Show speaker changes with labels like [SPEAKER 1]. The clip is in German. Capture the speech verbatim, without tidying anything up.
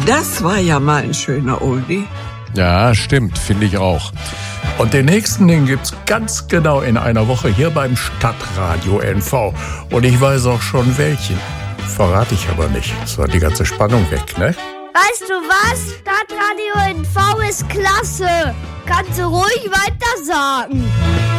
[SPEAKER 1] Das war ja mal ein schöner Oldie.
[SPEAKER 2] Ja, stimmt, finde ich auch.
[SPEAKER 3] Und den nächsten, den gibt's ganz genau in einer Woche hier beim Stadtradio N V. Und ich weiß auch schon welchen. Verrate ich aber nicht. Es war die ganze Spannung weg, ne?
[SPEAKER 4] Weißt du was? Stadtradio N V ist klasse. Kannst du ruhig weiter sagen.